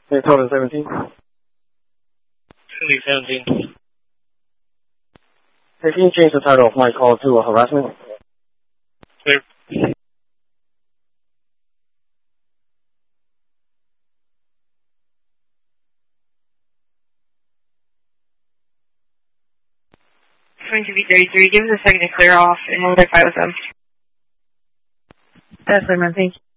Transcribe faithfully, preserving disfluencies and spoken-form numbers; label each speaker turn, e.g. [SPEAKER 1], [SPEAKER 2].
[SPEAKER 1] Daytona seventeen.
[SPEAKER 2] Philly seventeen.
[SPEAKER 1] Hey, can you change the title of my call to a harassment?
[SPEAKER 2] Clear.
[SPEAKER 3] twenty-three thirty-three, give us a second to clear off and we'll verify with them.
[SPEAKER 4] That's fine, man. Thank you.